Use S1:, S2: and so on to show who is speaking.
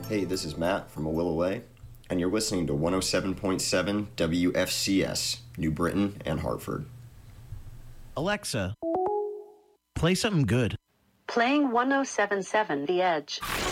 S1: Hey, this is Matt from A Will Away, and you're listening to 107.7 WFCS, New Britain and Hartford.
S2: Alexa, play something good.
S3: Playing 107.7 The Edge.